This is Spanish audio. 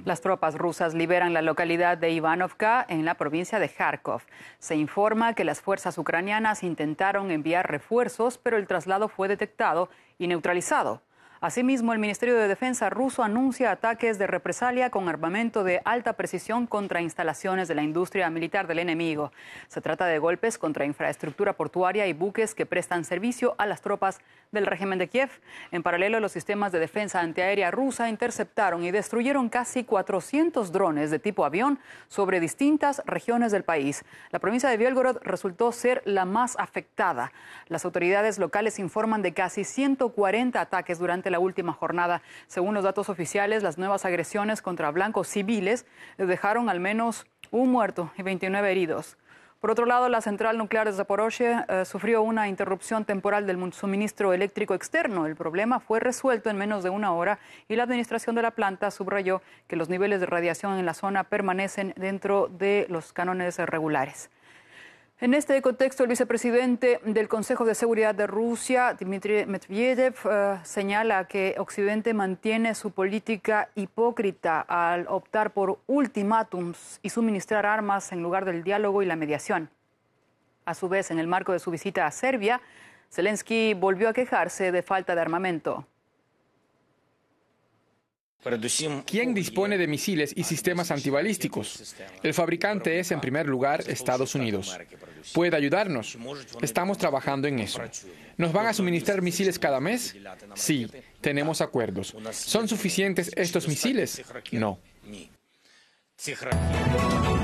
Las tropas rusas liberan la localidad de Ivanovka en la provincia de Kharkov. Se informa que las fuerzas ucranianas intentaron enviar refuerzos, pero el traslado fue detectado y neutralizado. Asimismo, el Ministerio de Defensa ruso anuncia ataques de represalia con armamento de alta precisión contra instalaciones de la industria militar del enemigo. Se trata de golpes contra infraestructura portuaria y buques que prestan servicio a las tropas del régimen de Kiev. En paralelo, los sistemas de defensa antiaérea rusa interceptaron y destruyeron casi 400 drones de tipo avión sobre distintas regiones del país. La provincia de Bielgorod resultó ser la más afectada. Las autoridades locales informan de casi 140 ataques durante la última jornada. Según los datos oficiales, las nuevas agresiones contra blancos civiles dejaron al menos un muerto y 29 heridos. Por otro lado, la central nuclear de Zaporozhye sufrió una interrupción temporal del suministro eléctrico externo. El problema fue resuelto en menos de una hora y la administración de la planta subrayó que los niveles de radiación en la zona permanecen dentro de los cánones regulares. En este contexto, el vicepresidente del Consejo de Seguridad de Rusia, Dmitry Medvedev, señala que Occidente mantiene su política hipócrita al optar por ultimátums y suministrar armas en lugar del diálogo y la mediación. A su vez, en el marco de su visita a Serbia, Zelensky volvió a quejarse de falta de armamento. ¿Quién dispone de misiles y sistemas antibalísticos? El fabricante es, en primer lugar, Estados Unidos. ¿Puede ayudarnos? Estamos trabajando en eso. ¿Nos van a suministrar misiles cada mes? Sí, tenemos acuerdos. ¿Son suficientes estos misiles? No.